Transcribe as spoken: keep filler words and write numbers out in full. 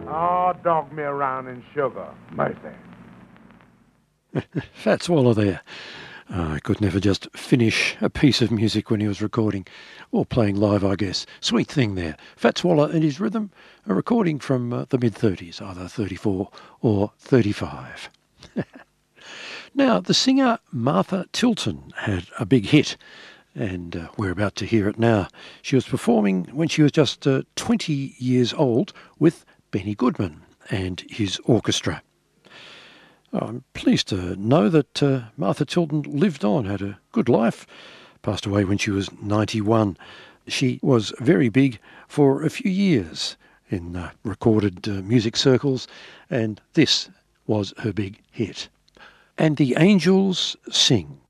Oh, dog me around in sugar. Mercy. Fats Waller there. Uh, I could never just finish a piece of music when he was recording, or playing live, I guess. Sweet thing there. Fats Waller and his rhythm, a recording from uh, the mid-thirties, either thirty-four or thirty-five. Now, the singer Martha Tilton had a big hit, and uh, we're about to hear it now. She was performing when she was just uh, twenty years old with Benny Goodman and his orchestra. I'm pleased to know that uh, Martha Tilton lived on, had a good life, passed away when she was ninety-one. She was very big for a few years in uh, recorded uh, music circles, and this was her big hit. And the Angels Sing.